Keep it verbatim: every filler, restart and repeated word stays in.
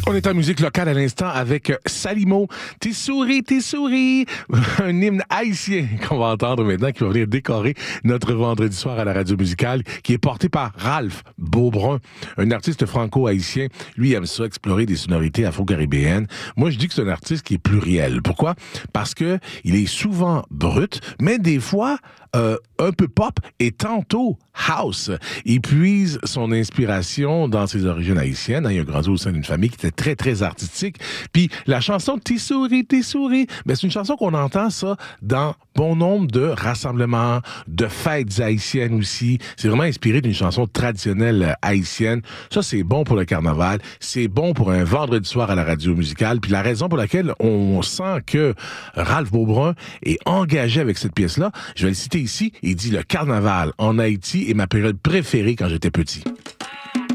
On est en musique locale à l'instant avec Salimo. T'es souris, t'es souris. Un hymne haïtien qu'on va entendre maintenant, qui va venir décorer notre vendredi soir à la radio musicale, qui est porté par Ralph Beaubrun, un artiste franco-haïtien. Lui, il aime ça, explorer des sonorités afro-caribéennes. Moi, je dis que c'est un artiste qui est pluriel. Pourquoi? Parce que il est souvent brut, mais des fois, euh, un peu pop et tantôt house. Il puise son inspiration dans ses origines haïtiennes. Il a grandi au sein d'une famille qui était très, très artistique. Puis la chanson « T'es souris, t'es souris », ben, c'est une chanson qu'on entend ça dans bon nombre de rassemblements, de fêtes haïtiennes aussi. C'est vraiment inspiré d'une chanson traditionnelle haïtienne. Ça, c'est bon pour le carnaval. C'est bon pour un vendredi soir à la radio musicale. Puis la raison pour laquelle on sent que Ralph Beaubrun est engagé avec cette pièce-là, je vais le citer ici, il dit « Le carnaval en Haïti est ma période préférée quand j'étais petit ».